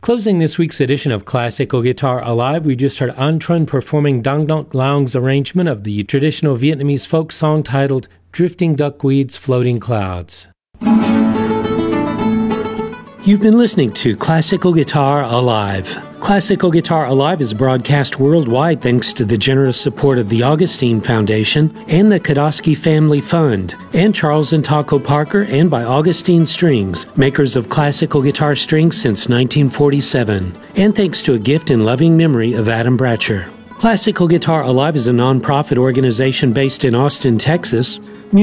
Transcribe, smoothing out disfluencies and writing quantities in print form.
Closing this week's edition of Classical Guitar Alive, we just heard An Truong performing Dang Dong Laong's arrangement of the traditional Vietnamese folk song titled Drifting Duckweeds, Floating Clouds. You've been listening to Classical Guitar Alive. Classical Guitar Alive is broadcast worldwide thanks to the generous support of the Augustine Foundation and the Kodosky Family Fund, and Charles and Taco Parker, and by Augustine Strings, makers of classical guitar strings since 1947, and thanks to a gift in loving memory of Adam Bratcher. Classical Guitar Alive is a nonprofit organization based in Austin, Texas.